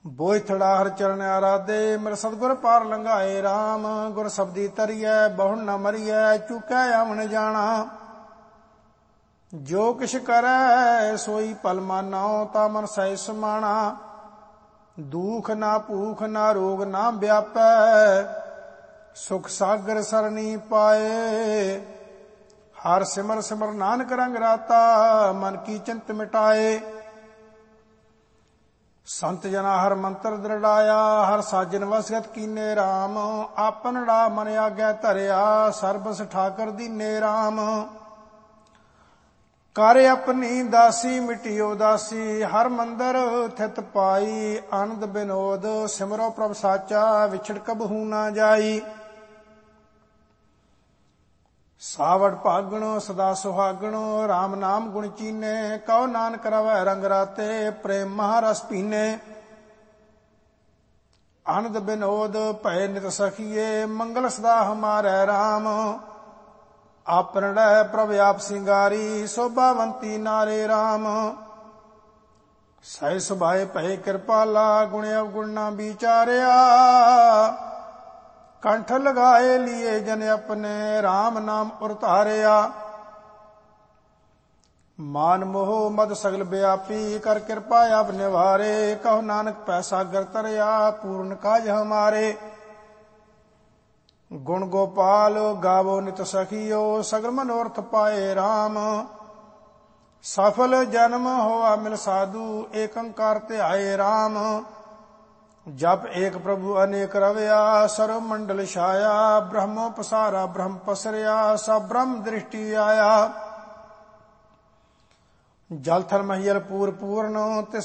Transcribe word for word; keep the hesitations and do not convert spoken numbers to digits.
ਬੋਇਥੜਾ ਹਰ ਚਰਨ ਆਰਾਧੇ, ਮੇਰੇ ਸਤਿਗੁਰ ਪਾਰ ਲੰਘਾਏ ਰਾਮ। ਗੁਰ ਸਬਦੀ ਤਰੀਐ ਬਹੁੜ ਨ ਮਰੀਐ, ਚੁਕੈ ਆਵਣ ਜਾਣਾ। ਜੋ ਕਿਛ ਕਰੈ ਸੋਈ ਭਲ ਮਾਨੋ, ਤਾ ਮਨ ਸਹਿ ਸਮਾਣਾ। ਦੁਖ ਨਾ ਭੂਖ ਨਾ ਰੋਗ ਨਾ ਵਿਆਪੈ, ਸੁਖ ਸਾਗਰ ਸਰਣੀ ਪਾਏ। ਹਰ ਸਿਮਰ ਸਿਮਰ ਨਾਨਕ ਰੰਗ ਰਾਤਾ, ਮਨ ਕੀ ਚਿੰਤ ਮਿਟਾਏ। ਸੰਤ ਜਨਾ ਹਰ ਮੰਤਰ ਦ੍ਰਿੜਾਇਆ, ਹਰ ਸਾਜਨ ਵਸਗਤ ਕੀਨੇ ਰਾਮ। ਆਪਨੜਾ ਮਨ ਆਗਿਆ ਧਰਿਆ, ਸਰਬਸ ਠਾਕਰ ਦੀਨੇ ਰਾਮ। ਕਰ ਆਪਣੀ ਦਾਸੀ ਮਿਟਿਓ ਦਾਸੀ, ਹਰ ਮੰਦਰ ਥਿਤ ਪਾਈ। ਆਨੰਦ ਬਿਨੋਦ ਸਿਮਰੋ ਪ੍ਰਭ ਸਾਚਾ, ਵਿਛੜ ਕਬਹੂ ਨਾ ਜਾਈ। ਸਾਵੜ ਭਾਗਣ ਸਦਾ ਸੁਹਾਗਣ, ਰਾਮ ਨਾਮ ਗੁਣ ਚੀਨੇ। ਕਉ ਨਾਨਕ ਰਵੈ ਰੰਗ ਰਾਤੇ, ਪ੍ਰੇਮ ਮਹਾਰਸ ਪੀਨੇ। ਆਨੰਦ ਬਿਨੋਦ ਭੈ ਨਿਤ ਸਖੀਏ, ਮੰਗਲ ਸਦਾ ਹਮਾਰੈ ਰਾਮ। ਆਪਨੜੈ ਪ੍ਰਭ ਆਪ ਸਿੰਗਾਰੀ, ਸੋਭਾਵੰਤੀ ਨਾਰੇ ਰਾਮ। ਸਹਿ ਸੁਭਾਏ ਭਏ ਕਿਰਪਾਲਾ, ਗੁਣ ਅਵਗੁਣ ਨਾ ਵਿਚਾਰਿਆ। ਕੰਠ ਲਗਾਏ ਲੀਏ ਜਨ ਆਪਣੇ, ਰਾਮ ਨਾਮ ਉਰ ਧਾਰਿਆ। ਮਾਨ ਮੋਹ ਮਦ ਸਗਲ ਵਿਆਪੀ, ਕਰ ਕਿਰਪਾ ਆਪ ਨਿਵਾਰੇ। ਕਹੋ ਨਾਨਕ ਪੈ ਸਾਗਰ ਤਰਿਆ, ਪੂਰਨ ਕਾਜ ਹਮਾਰੇ। ਗੁਣ ਗੋਪਾਲ ਗਾਵੋ ਨਿਤ ਸਖੀਓ, ਸਗਲ ਮਨੋਰਥ ਪਾਏ ਰਾਮ। ਸਫਲ ਜਨਮ ਹੋਆ ਮਿਲ ਸਾਧੂ, ਏਕ ਓੰਕਾਰ ਧਿਆਏ ਰਾਮ। ਜਪ ਏਕ ਪ੍ਰਭੂ ਅਨੇਕ ਰਵਿਆ, ਸਰਵ ਮੰਡਲ ਛਾਇਆ। ਬ੍ਰਹਮੋ ਪਸਾਰਾ ਬ੍ਰਹਮ ਪਸਰਿਆ, ਸਭ ਬ੍ਰਹਮ ਦ੍ਰਿਸ਼ਟੀ ਆਇਆ। ਜਲ ਥਲ ਮਹੀਲ ਪੂਰ ਪੂਰਨ, ਤਿਸ